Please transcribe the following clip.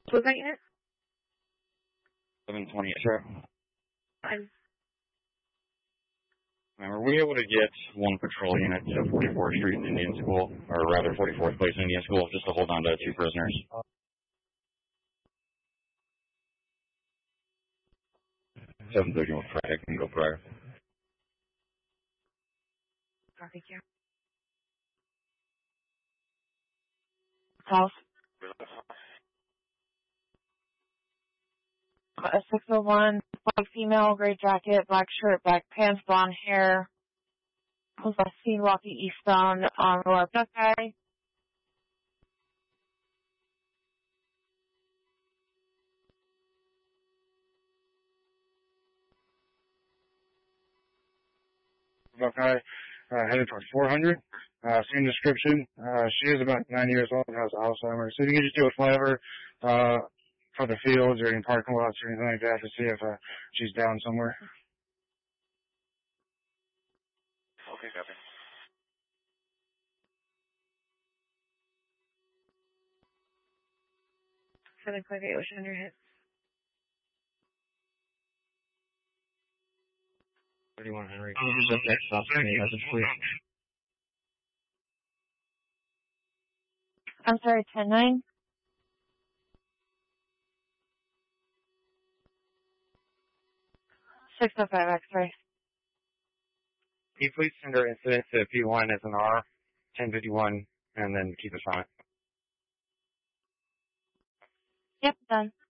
Was that unit? 720, sure. Fine. Were we able to get one patrol unit to 44th Street Indian School, or rather 44th Place Indian School, just to hold on to 2 prisoners? 731 Friday, can go prior. Thank you. House. A 601, black female, gray jacket, black shirt, black pants, blonde hair. Was last seen walking eastbound on Aurora Buckeye. Buckeye, headed towards 400. Same description. She is about 90 years old and has Alzheimer's. So you can just do a flyover for the fields or any parking lots or anything like that to see if she's down somewhere. Okay, copy. Seven five eight, what's under hit? 31 Henry. I'm sorry, 10-9? X-ray. Can you please send her incident to P1 as an R, 1051, and then keep us on it? Yep, done.